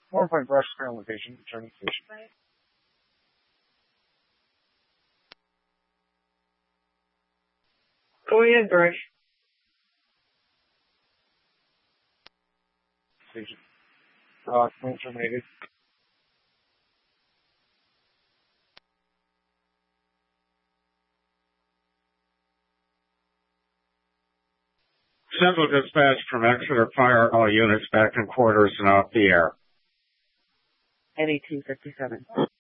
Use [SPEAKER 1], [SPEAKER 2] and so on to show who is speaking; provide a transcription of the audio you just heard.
[SPEAKER 1] 4-point brush ground location, returning station.
[SPEAKER 2] Right.
[SPEAKER 3] Going in, Brush.
[SPEAKER 1] Station. Command terminated.
[SPEAKER 4] Central dispatch from Exeter, fire all units back in quarters and off the air.
[SPEAKER 3] Heading 257.